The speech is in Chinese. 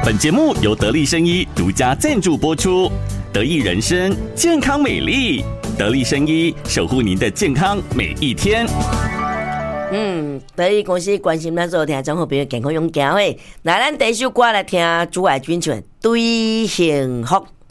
本节目由得力生医独家赞助播出。得益人生，健康美丽，得力生医守护您的健康每一天。 得益公司关心咱所有听众好朋友健康勇敢诶。那咱第一首歌来听朱爱君唱《对幸福》。